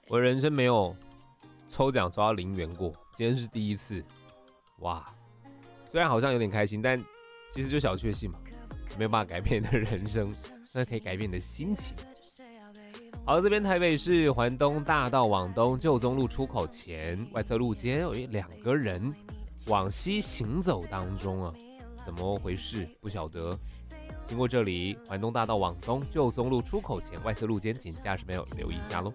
我的人生没有抽奖抽到0元过，今天是第一次。哇，虽然好像有点开心，但其实就小确幸嘛，没有办法改变你的人生，但可以改变你的心情。好，这边台北市环东大道往东旧中路出口前外侧路肩有2个人往西行走当中啊，怎么回事？不晓得。经过这里，环东大道往东旧中路出口前外侧路肩，请驾驶朋友留意一下咯。